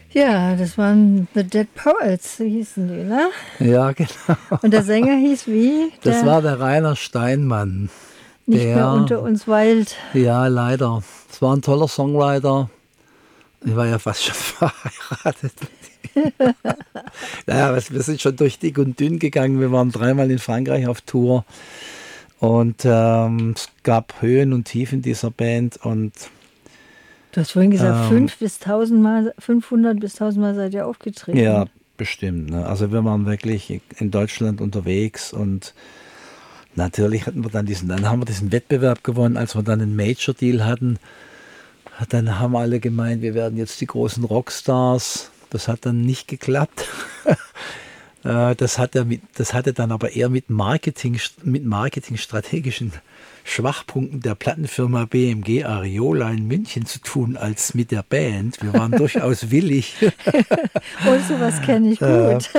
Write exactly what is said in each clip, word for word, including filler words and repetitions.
Ja, das waren The Dead Poets, so hießen die, ne? Ja, genau. Und der Sänger hieß wie? Das Der war der Rainer Steinmann. nicht der, mehr unter uns weilt. Ja, leider. Es war ein toller Songwriter. Ich war ja fast schon verheiratet. Naja, wir sind schon durch dick und dünn gegangen. Wir waren dreimal in Frankreich auf Tour. Und ähm, es gab Höhen und Tiefen dieser Band. Und Du hast vorhin gesagt, ähm, fünf bis tausend Mal, fünfhundert bis tausend Mal seid ihr aufgetreten. ja, bestimmt. Ne? Also wir waren wirklich in Deutschland unterwegs und natürlich hatten wir dann diesen, dann haben wir diesen Wettbewerb gewonnen, als wir dann einen Major-Deal hatten. Dann haben alle gemeint, wir werden jetzt die großen Rockstars. Das hat dann nicht geklappt. Das hatte, mit, das hatte dann aber eher mit Marketing, mit marketingstrategischen Schwachpunkten der Plattenfirma B M G Ariola in München zu tun, als mit der Band. Wir waren durchaus willig. Und sowas kenne ich gut.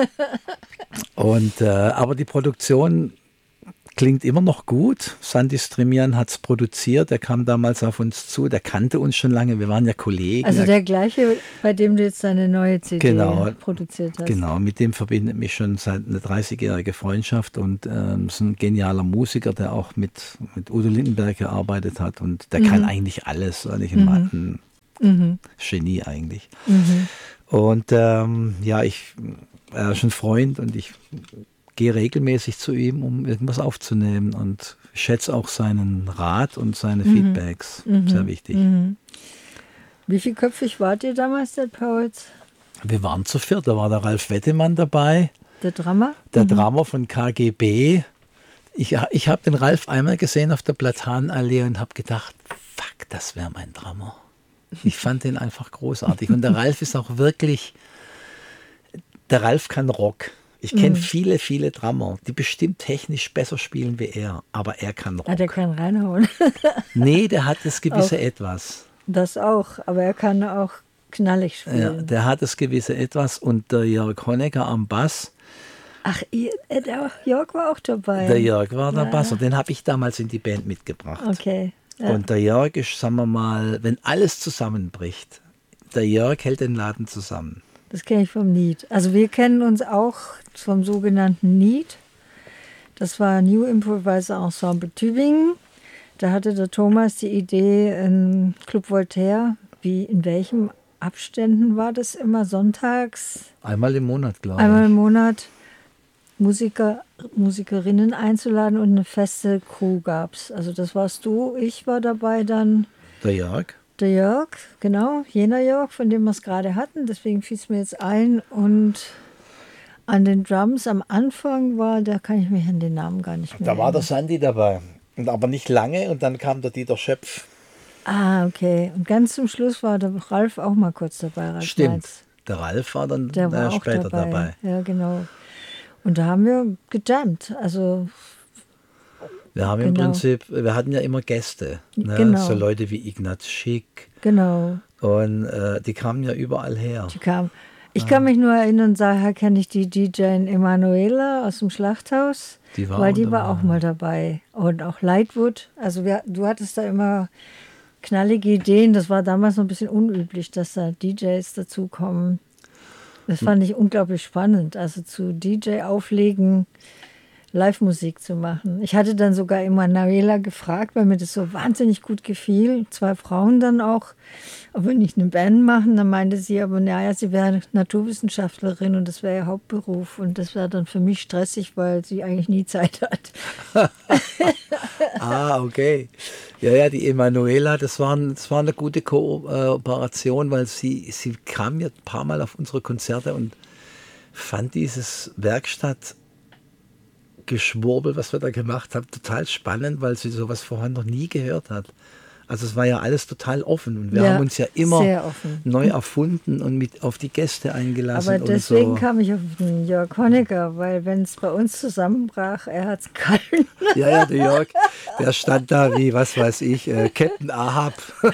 Und, äh, aber die Produktion klingt immer noch gut. Sandy Strimian hat es produziert, der kam damals auf uns zu, der kannte uns schon lange, wir waren ja Kollegen. Also der gleiche, bei dem du jetzt deine neue C D genau, produziert hast. Genau, mit dem verbindet mich schon seit eine dreißigjährige Freundschaft und ähm, ist ein genialer Musiker, der auch mit, mit Udo Lindenberg gearbeitet hat und der mhm. kann eigentlich alles, eigentlich ein, mhm. ein mhm. Genie eigentlich. Mhm. Und ähm, ja, ich, er ist ein Freund und ich gehe regelmäßig zu ihm, um irgendwas aufzunehmen und schätze auch seinen Rat und seine mhm. Feedbacks. Mhm. Sehr wichtig. Mhm. Wie vielköpfig wart ihr damals, Dead Poets? Wir waren zu viert. Da war der Ralf Wettemann dabei. Der Drummer? Der mhm. Drummer von K G B. Ich, ich habe den Ralf einmal gesehen auf der Platanenallee und habe gedacht, fuck, das wäre mein Drummer. Ich fand den einfach großartig. Und der Ralf ist auch wirklich, der Ralf kann Rock. Ich kenne mhm. viele, viele Drummer, die bestimmt technisch besser spielen wie er, aber er kann Rock. Ah, der kann reinhauen. Nee, der hat das gewisse auch, Etwas. Das auch, aber er kann auch knallig spielen. Ja, der hat das gewisse Etwas und der Jörg Honecker am Bass. Ach, ihr, der Jörg war auch dabei. Der Jörg war der ja. Bass und den habe ich damals in die Band mitgebracht. Okay. Ja. Und der Jörg ist, sagen wir mal, wenn alles zusammenbricht, der Jörg hält den Laden zusammen. Das kenne ich vom Need. Also wir kennen uns auch vom sogenannten Need. Das war New Improviser Ensemble Tübingen. Da hatte der Thomas die Idee, in Club Voltaire, wie in welchen Abständen war das immer? Sonntags? Einmal im Monat, glaube ich. Einmal im Monat Musiker, Musikerinnen einzuladen und eine feste Crew gab es. Also das warst du, ich war dabei dann. Der Jörg. Der Jörg, genau, jener Jörg, von dem wir es gerade hatten. Deswegen fiel es mir jetzt ein. Und an den Drums am Anfang war, da kann ich mich an den Namen gar nicht mehr Da war erinnern. der Sandy dabei. Und aber nicht lange und dann kam der Dieter Schöpf. Ah, okay. Und ganz zum Schluss war der Ralf auch mal kurz dabei. Ralf Stimmt. Meitz. Der Ralf war dann der war äh, auch später dabei. dabei. Ja, genau. Und da haben wir gejammt. Also Wir haben genau. im Prinzip, wir hatten ja immer Gäste. Ne? Genau. So Leute wie Ignaz Schick. Genau. Und äh, die kamen ja überall her. Die kamen. Ich kann mich nur erinnern, daher kenne ich die D J Emanuela aus dem Schlachthaus, Die war weil die dabei. war auch mal dabei. Und auch Lightwood. Also wir, du hattest da immer knallige Ideen. Das war damals noch ein bisschen unüblich, dass da D Js dazukommen. Das fand ich unglaublich spannend. Also zu D J auflegen, Live-Musik zu machen. Ich hatte dann sogar Emanuela gefragt, weil mir das so wahnsinnig gut gefiel. Zwei Frauen dann auch, ob wir nicht eine Band machen. Dann meinte sie aber, naja, sie wäre Naturwissenschaftlerin und das wäre ihr Hauptberuf. Und das wäre dann für mich stressig, weil sie eigentlich nie Zeit hat. Ah, okay. Ja, ja, die Emanuela, das war, das war eine gute Kooperation, weil sie, sie kam ja ein paar Mal auf unsere Konzerte und fand dieses Werkstatt Geschwurbel, was wir da gemacht haben, total spannend, weil sie sowas vorher noch nie gehört hat. Also es war ja alles total offen und wir ja, haben uns ja immer offen. neu erfunden und mit auf die Gäste eingelassen. Aber deswegen und so. kam ich auf den Jörg Honecker, weil wenn es bei uns zusammenbrach, er hat es gehalten. Ja, ja, der Jörg, der stand da wie, was weiß ich, äh, Captain Ahab.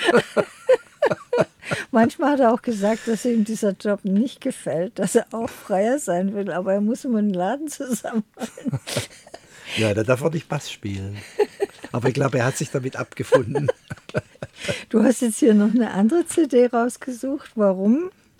Manchmal hat er auch gesagt, dass ihm dieser Job nicht gefällt, dass er auch freier sein will, aber er muss immer den Laden zusammenhalten. Ja, der darf auch nicht Bass spielen. Aber ich glaube, er hat sich damit abgefunden. Du hast jetzt hier noch eine andere C D rausgesucht. Warum?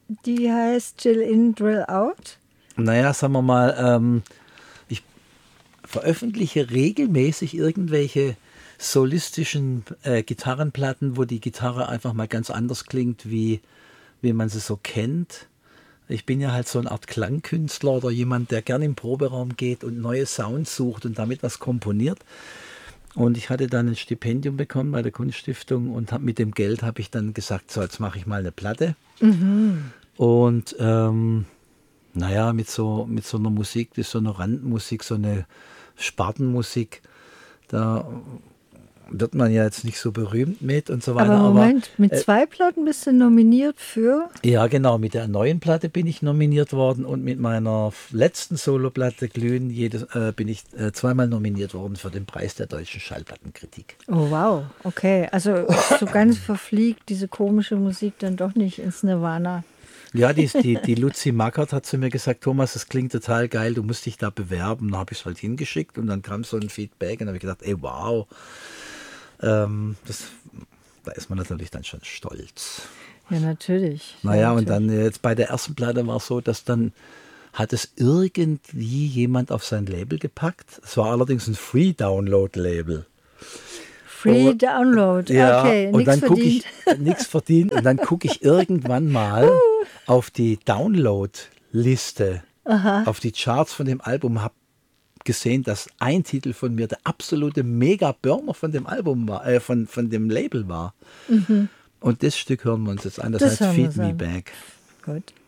die heißt Chill In, Drill Out? Naja, sagen wir mal, ähm, ich veröffentliche regelmäßig irgendwelche solistischen äh, Gitarrenplatten, wo die Gitarre einfach mal ganz anders klingt, wie, wie man sie so kennt. Ich bin ja halt so eine Art Klangkünstler oder jemand, der gern im Proberaum geht und neue Sounds sucht und damit was komponiert. Und ich hatte dann ein Stipendium bekommen bei der Kunststiftung und hab, mit dem Geld habe ich dann gesagt, so jetzt mache ich mal eine Platte. Mhm. Und ähm, naja, mit so, mit so einer Musik, das ist so eine Randmusik, so eine Spartenmusik, da wird man ja jetzt nicht so berühmt mit und so weiter. Aber Moment, aber, mit äh, zwei Platten bist du nominiert für? Ja, genau, mit der neuen Platte bin ich nominiert worden und mit meiner letzten Soloplatte Glühen jedes, äh, bin ich äh, zweimal nominiert worden für den Preis der deutschen Schallplattenkritik. Oh wow, okay. Also so ganz verfliegt diese komische Musik dann doch nicht ins Nirvana. Ja, die, die, die Luzi Mackert hat zu mir gesagt, Thomas, das klingt total geil, du musst dich da bewerben. Da habe ich es halt hingeschickt und dann kam so ein Feedback und habe ich gedacht, ey wow, ähm, das, da ist man natürlich dann schon stolz. Ja, natürlich. Naja, ja, und natürlich. dann jetzt bei der ersten Platte war es so, dass dann hat es irgendwie jemand auf sein Label gepackt. Es war allerdings ein Free-Download-Label. Free Download, Ja, okay, und nichts dann gucke verdient. ich nichts verdient und dann gucke ich irgendwann mal auf die Download-Liste, auf die Charts von dem Album, habe gesehen, dass ein Titel von mir der absolute Mega-Burner von dem Album war, äh, von, von dem Label war. Mhm. Und das Stück hören wir uns jetzt an, das, Das heißt hören wir Feed uns Me an. Back. Gut.